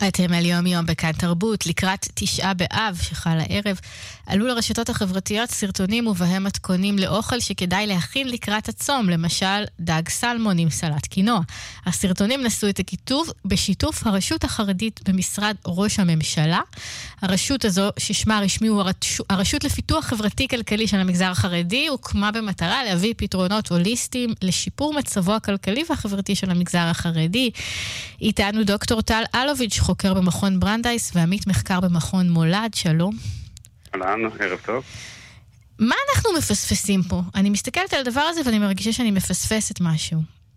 אתם על יום יום בכאן תרבות, לקראת 9 באב שחל הערב, עלו לרשתות החברתיות סרטונים ובהם מתכונים לאוכל שכדאי להכין לקראת הצום, למשל דג סלמון עם סלט קינוע. הסרטונים נשאו את הכיתוב בשיתוף הרשות החרדית במשרד ראש הממשלה. הרשות הזו, ששמה הרשמי הוא הרשות לפיתוח חברתי-כלכלי של המגזר החרדי, הוקמה במטרה להביא פתרונות הוליסטיים לשיפור מצבו הכלכלי והחברתי של המגזר החרדי. איתנו דוקטור טל אלוביץ', חוקר במכון ברנדייס ועמית מחקר במכון מולד. שלום. אהלן, ערב טוב. מה אנחנו מפספסים פה? אני מסתכלת על הדבר הזה ואני מרגישה שאני מפספסת משהו.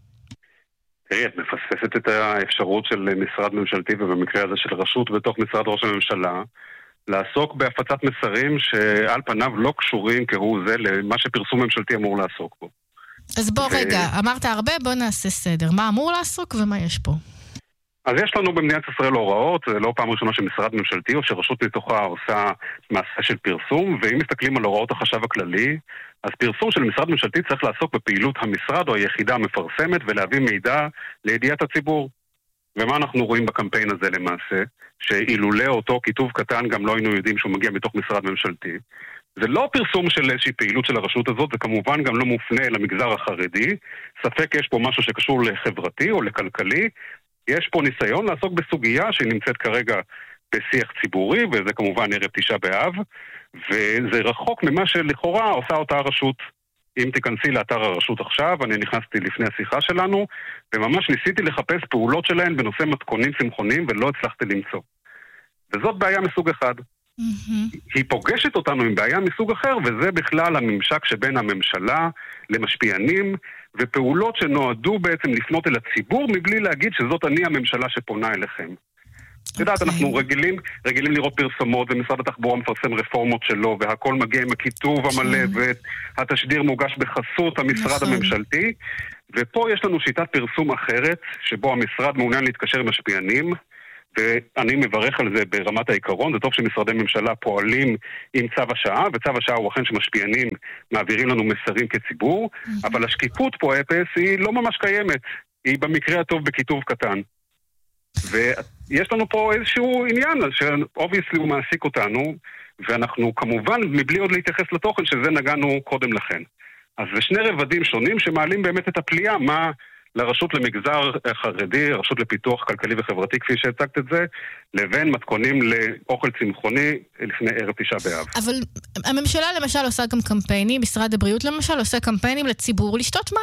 תראי, את מפספסת את האפשרות של משרד ממשלתי, ובמקרה הזה של רשות בתוך משרד ראש הממשלה, לעסוק בהפצת מסרים שעל פניו לא קשורים כהוא זה למה שפרסום ממשלתי אמור לעסוק בו. אז בוא רגע, אמרת הרבה, בוא נעשה סדר. מה אמור לעסוק ומה יש פה? אז יש לנו במדינת ישראל הוראות, זה לא פעם ראשונה שמשרד ממשלתי או שרשות מתוכה עושה מעשה של פרסום, ואם מסתכלים על הוראות החשב הכללי, אז פרסום של משרד ממשלתי צריך לעסוק בפעילות המשרד או היחידה המפרסמת ולהביא מידע לידיעת הציבור. ומה אנחנו רואים בקמפיין הזה למעשה? שאילולא אותו כיתוב קטן גם לא היינו יודעים שהוא מגיע מתוך משרד ממשלתי. זה לא פרסום של איזושהי פעילות של הרשות הזאת, זה כמובן גם לא מופנה למגזר החרדי. ספק יש פה משהו שקשור לחברתי או לכלכלי. יש פה ניסיון לעסוק בסוגיה שנמצאת כרגע בשיח ציבורי, וזה כמובן ערב 9 באב, וזה רחוק ממה שלכאורה עושה אותה הרשות. אם תיכנסי לאתר הרשות עכשיו, אני נכנסתי לפני השיחה שלנו, וממש ניסיתי לחפש פעולות שלהן בנושא מתכונים צמחוניים, ולא הצלחתי למצוא. וזאת בעיה מסוג אחד. היא פוגשת אותנו עם בעיה מסוג אחר, וזה בכלל הממשק שבין הממשלה למשפיענים, ופעולות שנועדו בעצם לפנות אל הציבור, מבלי להגיד שזאת אני הממשלה שפונה אליכם. את יודעת, אנחנו רגילים לראות פרסומות, ומשרד התחבורה מפרסם רפורמות שלו, והכל מגיע עם הכיתוב המלא, והתשדיר מוגש בחסות המשרד הממשלתי, ופה יש לנו שיטת פרסום אחרת, שבו המשרד מעוניין להתקשר עם משפיענים, ואני מברך על זה ברמת העיקרון. זה טוב שמשרדי ממשלה פועלים עם צו השעה, וצו השעה הוא אכן שמשפיענים מעבירים לנו מסרים כציבור, אבל השקיפות פה אפס היא לא ממש קיימת, היא במקרה הטוב בכיתוב קטן. ויש לנו פה איזשהו עניין שאובייסלי הוא מעסיק אותנו, ואנחנו כמובן מבלי עוד להתייחס לתוכן שזה נגענו קודם לכן. אז זה שני רבדים שונים שמעלים באמת את הפליאה, מה לרשות למגזר חרדי, רשות לפיתוח כלכלי וחברתי, כפי שהצגת את זה, לבין מתכונים לאוכל צמחוני לפני ערב 9 באב. אבל הממשלה למשל עושה גם קמפיינים, משרד הבריאות למשל עושה קמפיינים לציבור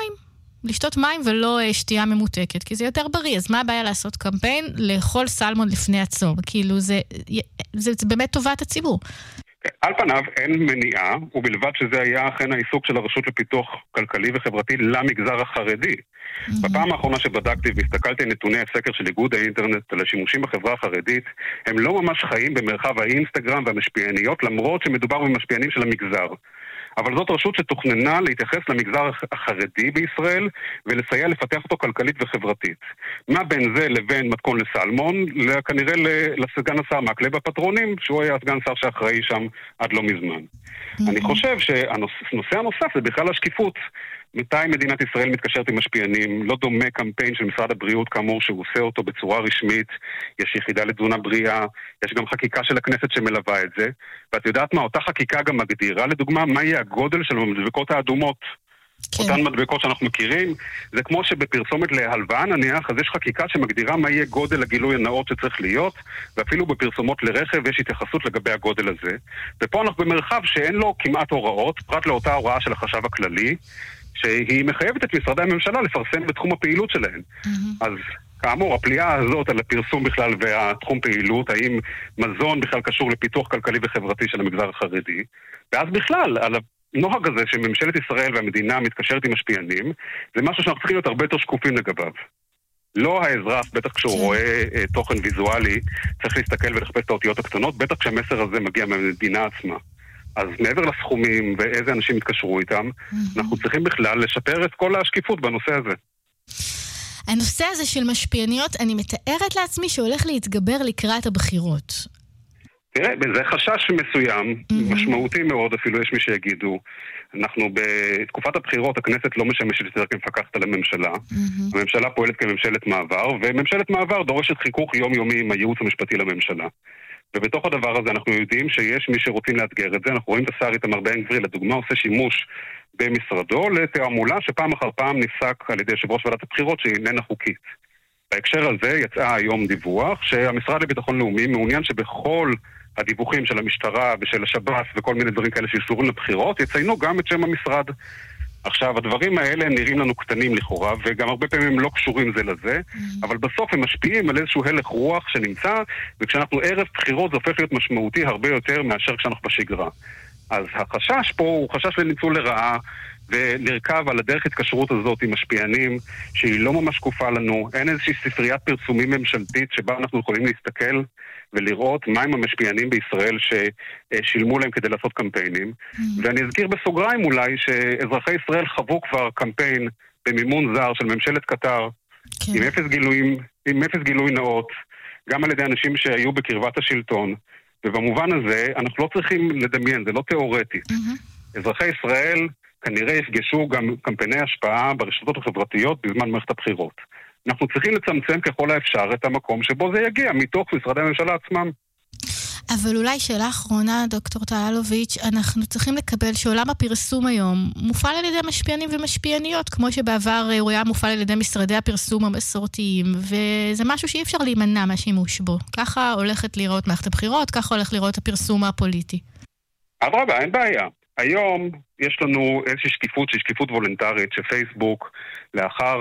לשתות מים ולא שתייה ממותקת, כי זה יותר בריא. אז מה הבעיה לעשות קמפיין לאכול סלמון לפני הצום? כאילו זה באמת טובת הציבור. על פניו אין מניעה, ובלבד שזה היה אכן העיסוק של הרשות לפיתוח כלכלי וחברתי למגזר החרדי. בפעם האחרונה שבדקתי והסתכלתי נתוני הסקר של איגוד האינטרנט על השימושים בחברה החרדית, הם לא ממש חיים במרחב האינסטגרם והמשפיעניות, למרות שמדובר במשפיענים של המגזר. אבל זאת רשות שתוכננה להתייחס למגזר החרדי בישראל ולסייע לפתח אותו כלכלית וחברתית. מה בין זה לבין מתכון לסלמון? כנראה לסגן השר מקלב הפטרונים, שהוא היה סגן שר שאחראי שם עד לא מזמן. אני חושב שהנושא הנוסף זה בכלל השקיפות. מתי מדינת ישראל מתקשרת עם משפיענים? לא דומה קמפיין של משרד הבריאות כאמור שהוא עושה אותו בצורה רשמית, יש יחידה לתזונה בריאה, יש גם חקיקה של הכנסת שמלווה את זה, ואת יודעת מה, אותה חקיקה גם מגדירה לדוגמה מה יהיה הגודל של המדבקות האדומות. כן. אותן מדבקות שאנחנו מכירים, זה כמו שבפרסומת להלוואה נניח, אז יש חקיקה שמגדירה מה יהיה גודל הגילוי הנאות שצריך להיות, ואפילו בפרסומות לרכב יש התייחסות לגבי הגודל הזה. ופה אנחנו במרחב שאין לו כמעט הוראות, פרט לאותה הוראה של החשב הכללי, שהיא מחייבת את משרדי הממשלה לפרסם בתחום הפעילות שלהן. אז כאמור, הפליאה הזאת על הפרסום בכלל והתחום פעילות, האם מזון בכלל קשור לפיתוח כלכלי וחברתי של המגזר החרדי, ואז בכלל, על הנוהג הזה שממשלת ישראל והמדינה מתקשרת עם משפיענים, זה משהו שאנחנו צריכים להיות הרבה יותר שקופים לגביו. לא האזרח, בטח כשהוא רואה תוכן ויזואלי, צריך להסתכל ולחפש את האותיות הקטנות, בטח כשהמסר הזה מגיע מהמדינה עצמה. אז מעבר לסכומים ואיזה אנשים התקשרו איתם, אנחנו צריכים בכלל לשפר את כל השקיפות בנושא הזה. הנושא הזה של משפיעניות, אני מתארת לעצמי שהולך להתגבר לקראת הבחירות. תראה, זה חשש מסוים, משמעותי מאוד, אפילו יש מי שיגידו. אנחנו בתקופת הבחירות, הכנסת לא משמשת יותר כמפקחת על הממשלה. הממשלה פועלת כממשלת מעבר, וממשלת מעבר דורשת חיכוך יומיומי עם הייעוץ המשפטי לממשלה. ובתוך הדבר הזה אנחנו יודעים שיש מי שרוצים לאתגר את זה. אנחנו רואים את השר איתמר בן גביר, לדוגמה, עושה שימוש במשרדו לתעמולה שפעם אחר פעם נפסק על ידי יושב ראש ועדת הבחירות שהיא איננה חוקית. בהקשר הזה יצא היום דיווח שהמשרד לביטחון לאומי מעוניין שבכל הדיווחים של המשטרה ושל השב"ס וכל מיני דברים כאלה שיסורים לבחירות יציינו גם את שם המשרד. עכשיו, הדברים האלה נראים לנו קטנים לכאורה, וגם הרבה פעמים הם לא קשורים זה לזה, אבל בסוף הם משפיעים על איזשהו הלך רוח שנמצא, וכשאנחנו ערב בחירות זה הופך להיות משמעותי הרבה יותר מאשר כשאנחנו בשגרה. אז החשש פה הוא חשש לניצול לרעה, ולרכב על הדרך התקשרות הזאת עם משפיענים, שהיא לא ממש שקופה לנו. אין איזושהי ספריית פרסומים ממשלתית שבה אנחנו יכולים להסתכל ולראות מהם המשפיענים בישראל ששילמו להם כדי לעשות קמפיינים. ואני אזכיר בסוגריים אולי שאזרחי ישראל חוו כבר קמפיין במימון זר של ממשלת קטר, עם אפס גילוי נאות, גם על ידי אנשים שהיו בקרבת השלטון. ובמובן הזה אנחנו לא צריכים לדמיין, זה לא תיאורטי. אזרחי ישראל כנראה יפגשו גם קמפייני השפעה ברשתות החברתיות בזמן מערכת הבחירות. אנחנו צריכים לצמצם ככל האפשר את המקום שבו זה יגיע, מתוך משרדי הממשלה עצמם. אבל אולי שאלה אחרונה, דוקטור טל אלוביץ', אנחנו צריכים לקבל שעולם הפרסום היום מופעל על ידי משפיענים ומשפיעניות, כמו שבעבר הוא היה מופעל על ידי משרדי הפרסום המסורתיים, וזה משהו שאי אפשר להימנע מהשימוש בו. ככה הולכת לראות מערכת הבחירות, ככה הולך לראות הפרסום הפוליטי. אדרבה, אין בעיה. היום יש לנו איזושהי שקיפות, שהיא שקיפות וולונטרית, שפייסבוק, לאחר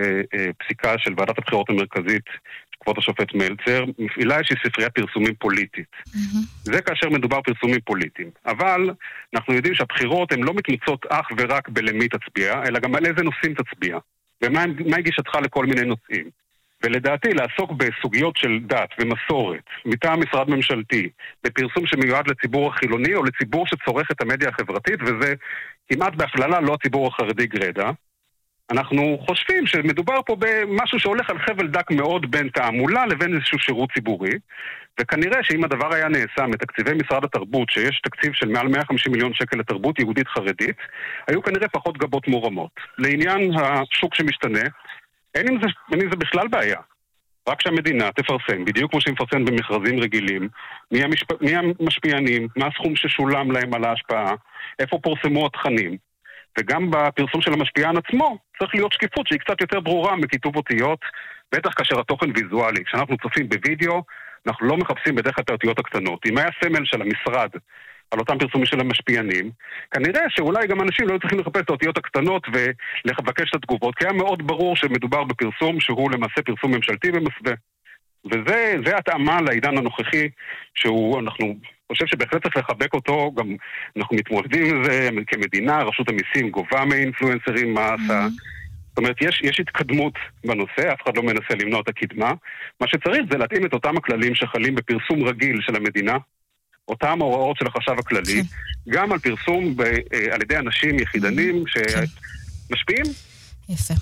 פסיקה של ועדת הבחירות המרכזית, כבוד השופט מלצר, מפעילה איזושהי ספריית פרסומים פוליטית. זה כאשר מדובר פרסומים פוליטיים. אבל אנחנו יודעים שהבחירות הן לא מתמצות אך ורק בלמי תצביע, אלא גם על איזה נושאים תצביע. ומה הגישתך לכל מיני נושאים. ולדעתי לעסוק בסוגיות של דת ומסורת, מטעם משרד ממשלתי, בפרסום שמיועד לציבור החילוני או לציבור שצורך את המדיה החברתית, וזה כמעט בהכללה לא הציבור החרדי גרדה, אנחנו חושבים שמדובר פה במשהו שהולך על חבל דק מאוד בין תעמולה לבין איזשהו שירות ציבורי, וכנראה שאם הדבר היה נעשה מתקציבי משרד התרבות, שיש תקציב של מעל 150 מיליון שקל לתרבות יהודית חרדית, היו כנראה פחות גבות מורמות. לעניין השוק שמשתנה, אין עם זה בכלל בעיה. רק שהמדינה תפרסם, בדיוק כמו שהיא מפרסמת במכרזים רגילים, מי המשפיענים, מה הסכום ששולם להם על ההשפעה, איפה פורסמו התכנים. וגם בפרסום של המשפיען עצמו צריך להיות שקיפות שהיא קצת יותר ברורה מכיתוב אותיות, בטח כאשר התוכן ויזואלי. כשאנחנו צופים בווידאו, אנחנו לא מחפשים בדרך כלל את האותיות הקטנות. אם היה סמל של המשרד על אותם פרסומים של המשפיענים, כנראה שאולי גם אנשים לא צריכים לחפש את האותיות הקטנות ולבקש את התגובות, כי היה מאוד ברור שמדובר בפרסום שהוא למעשה פרסום ממשלתי במסווה. וזה התאמה לעידן הנוכחי, אנחנו חושב שבהחלט צריך לחבק אותו, גם אנחנו מתמודדים עם זה כמדינה, רשות המיסים גובה מאינפלואנסרים מעשה. זאת אומרת, יש התקדמות בנושא, אף אחד לא מנסה למנוע את הקדמה. מה שצריך זה להתאים את אותם הכללים שחלים בפרסום רגיל של המדינה, אותם ההוראות של החשב הכללי, גם על פרסום על ידי אנשים יחידנים שמשפיעים. יפה.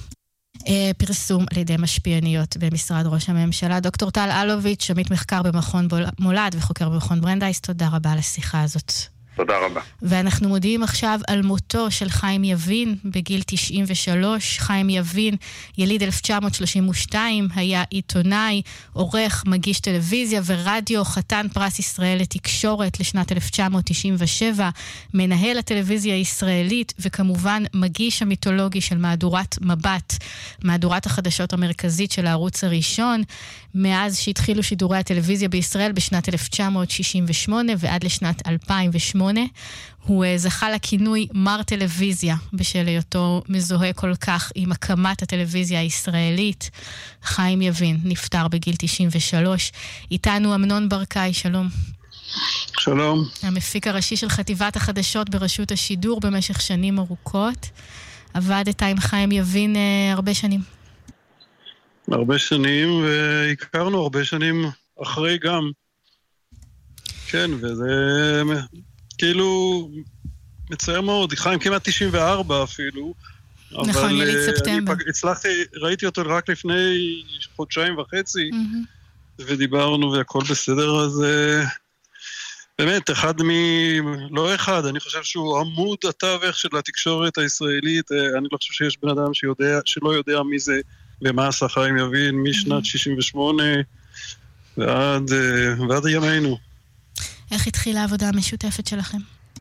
פרסום על ידי משפיעניות במשרד ראש הממשלה. דוקטור טל אלוביץ', עמית מחקר במכון מולד וחוקר במכון ברנדייס, תודה רבה על השיחה הזאת. תודה רבה. ואנחנו מודיעים עכשיו על מותו של חיים יבין בגיל 93. חיים יבין, יליד 1932, היה עיתונאי, עורך, מגיש טלוויזיה ורדיו, חתן פרס ישראל לתקשורת לשנת 1997, מנהל הטלוויזיה הישראלית וכמובן מגיש המיתולוגי של מהדורת מבט, מהדורת החדשות המרכזית של הערוץ הראשון, מאז שהתחילו שידורי הטלוויזיה בישראל בשנת 1968 ועד לשנת 2008. הוא זכה לכינוי מר טלוויזיה בשל היותו מזוהה כל כך עם הקמת הטלוויזיה הישראלית. חיים יבין נפטר בגיל 93. איתנו אמנון ברקאי, שלום. שלום. המפיק הראשי של חטיבת החדשות ברשות השידור במשך שנים ארוכות. עבדת עם חיים יבין הרבה שנים. הרבה שנים, והכרנו הרבה שנים אחרי גם. כן, וזה כאילו מצער מאוד. חיים כמעט 94 אפילו. נכון, יליד ספטמבר. ראיתי אותו רק לפני חודשיים וחצי, ודיברנו והכל בסדר, אז באמת, לא אחד, אני חושב שהוא עמוד התווך של התקשורת הישראלית, אני לא חושב שיש בן אדם שלא יודע מי זה ומה עשה חיים יבין, משנת 68 ועד ימינו. איך התחילה העבודה המשותפת שלכם?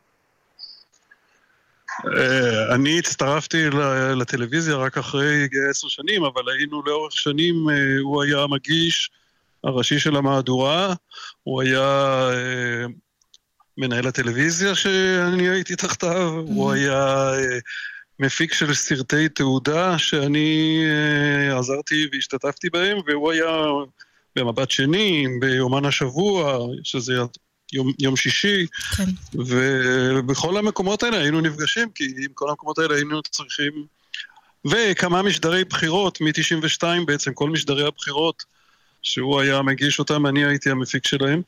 אני הצטרפתי לטלוויזיה רק אחרי 10 שנים, אבל היינו לאורך שנים, הוא היה המגיש הראשי של המהדורה, הוא היה מנהל הטלוויזיה שאני הייתי תחתיו, הוא היה מפיק של סרטי תעודה שאני עזרתי והשתתפתי בהם, והוא היה במבט שני, ביומן השבוע, שזה יום שישי, כן. ובכל המקומות האלה היינו נפגשים, כי עם כל המקומות האלה היינו צריכים, וכמה משדרי בחירות, מ-92 בעצם, כל משדרי הבחירות, שהוא היה מגיש אותם, אני הייתי המפיק שלהם.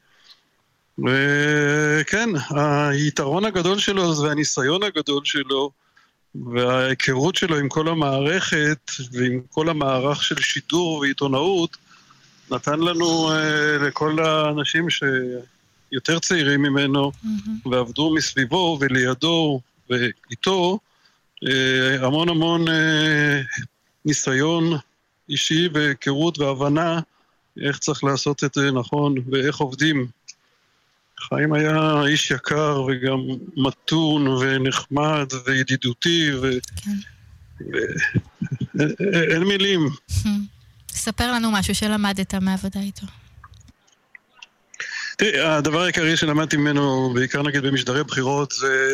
וכן, היתרון הגדול שלו והניסיון הגדול שלו, וההיכרות שלו עם כל המערכת, ועם כל המערך של שידור ועיתונאות, נתן לנו לכל האנשים שיותר צעירים ממנו, ועבדו מסביבו ולידו ואיתו, המון המון ניסיון אישי והיכרות והבנה איך צריך לעשות את זה נכון ואיך עובדים. חיים היה איש יקר וגם מתון ונחמד וידידותי אין מילים. ספר לנו משהו שלמדת מעבודה איתו. תראי, הדבר העיקרי שלמדתי ממנו, בעיקר נגיד במשדרי בחירות, זה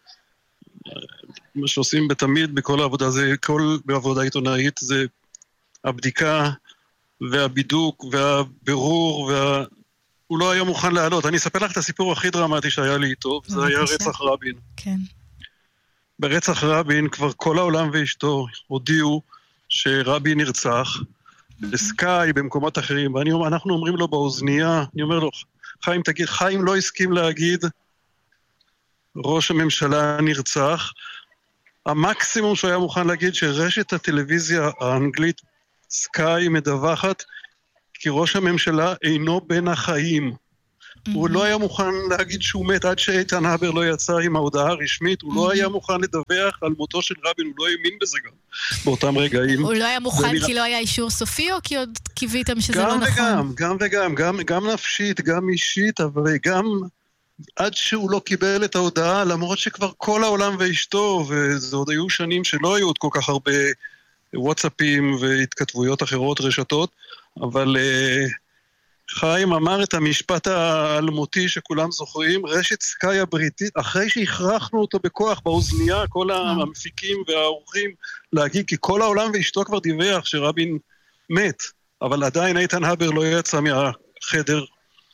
מה שעושים בתמיד בכל העבודה, זה כל בעבודה עיתונאית, זה הבדיקה והבידוק והבירור הוא לא היה מוכן לעלות. אני אספר לך את הסיפור הכי דרמטי שהיה לי איתו, זה היה רצח רבין. כן. ברצח רבין כבר כל העולם ואשתו הודיעו שרבין נרצח, בסקאי, במקומות אחרים, ואנחנו אומרים לו באוזנייה, אני אומר לו, חיים תגיד, חיים לא הסכים להגיד, ראש הממשלה נרצח, המקסימום שהוא היה מוכן להגיד שרשת הטלוויזיה האנגלית סקאי מדווחת, כי ראש הממשלה אינו בין החיים. הוא לא היה מוכן להגיד שהוא מת עד שאיתן הבר לא יצא עם ההודעה הרשמית, הוא לא היה מוכן לדווח על מותו של רבין, הוא לא האמין בזה גם, באותם רגעים. הוא לא היה מוכן כי לא היה אישור סופי, או כי עוד קיוויתם שזה לא נכון? גם וגם, גם נפשית, גם אישית, אבל גם עד שהוא לא קיבל את ההודעה, למרות שכבר כל העולם ואשתו, וזה עוד היו שנים שלא היו עוד כל כך הרבה וואטסאפים והתכתבויות אחרות, רשתות, אבל חיים אמר את המשפט האלמותי שכולם זוכרים, רשת סקאי הבריטית, אחרי שהכרחנו אותו בכוח באוזנייה, כל המפיקים והאורחים להגיד, כי כל העולם ואשתו כבר דיווח שרבין מת, אבל עדיין איתן הבר לא יצא מהחדר,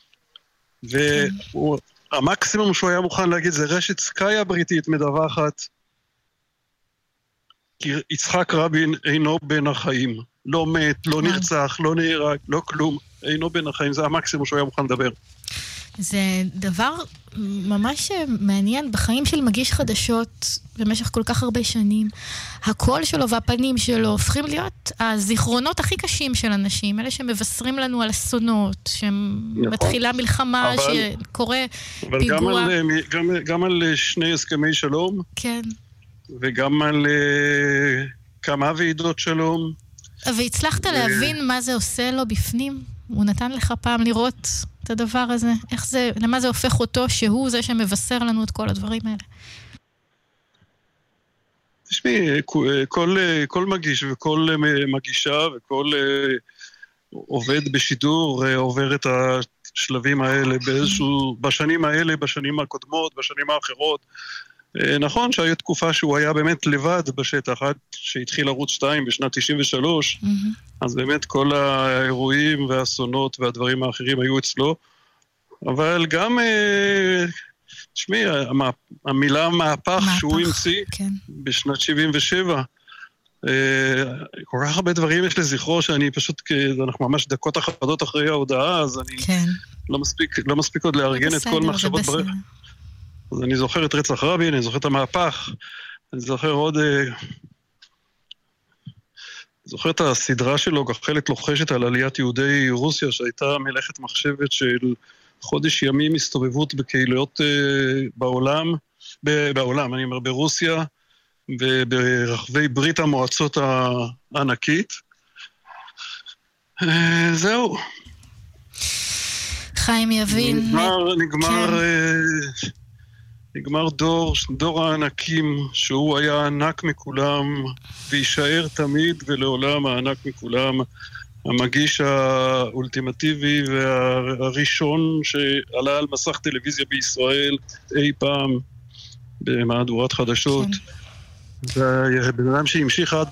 והמקסימום שהוא היה מוכן להגיד זה רשת סקאי הבריטית מדווחת, כי יצחק רבין אינו בין החיים, לא מת, לא נרצח, לא נהרג, לא כלום, אינו בין החיים, זה המקסימום שהוא היה מוכן לדבר. זה דבר ממש מעניין בחיים של מגיש חדשות במשך כל כך הרבה שנים. הקול שלו והפנים שלו הופכים להיות הזיכרונות הכי קשים של אנשים, אלה שמבשרים לנו על אסונות, שמתחילה מלחמה, שקורה פיגוע. אבל גם על 2 הסכמי שלום. כן. וגם על כמה ועידות שלום. והצלחת להבין מה זה עושה לו בפנים? הוא נתן לך פעם לראות את הדבר הזה? איך זה, למה זה הופך אותו שהוא זה שמבשר לנו את כל הדברים האלה? תשמעי, כל מגיש וכל מגישה וכל עובד בשידור עובר את השלבים האלה בשנים האלה, בשנים הקודמות, בשנים האחרות. נכון שהייתה תקופה שהוא היה באמת לבד בשטח, עד שהתחיל ערוץ 2 בשנת 93, אז באמת כל האירועים והאסונות והדברים האחרים היו אצלו, אבל גם, תשמעי, המילה מהפך שהוא המציא בשנת 77, כל כך הרבה דברים יש לזכרו שאני פשוט, אנחנו ממש דקות אחדות אחרי ההודעה, אז אני לא מספיק עוד לארגן את כל מחשבות ברח. אז אני זוכר את רצח רבין, אני זוכר את המהפך, אני זוכר עוד... זוכר את הסדרה שלו, גחלת לוחשת על עליית יהודי רוסיה, שהייתה מלאכת מחשבת של חודש ימים הסתובבות בקהילות בעולם, אני אומר ברוסיה, וברחבי ברית המועצות הענקית. זהו. חיים יבין. נגמר דור הענקים, שהוא היה ענק מכולם, וישאר תמיד ולעולם הענק מכולם, המגיש האולטימטיבי והראשון שעלה על מסך טלוויזיה בישראל אי פעם במהדורת חדשות. זה בן אדם שהמשיך עד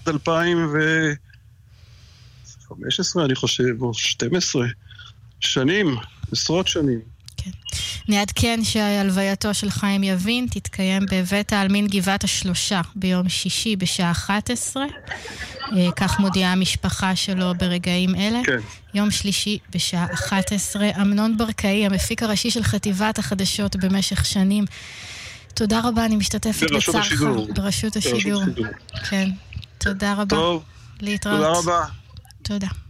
2015, אני חושב, או 12 שנים, עשרות שנים. כן. נעדכן שהלווייתו של חיים יבין תתקיים בבית העלמין גבעת השלושה ביום שישי בשעה 11. כך מודיעה המשפחה שלו ברגעים אלה. כן. יום שלישי בשעה 11. אמנון ברקאי, המפיק הראשי של חטיבת החדשות במשך שנים. תודה רבה, אני משתתפת בצערך. ברשות השידור. כן. תודה רבה. טוב. להתראות. תודה רבה. תודה.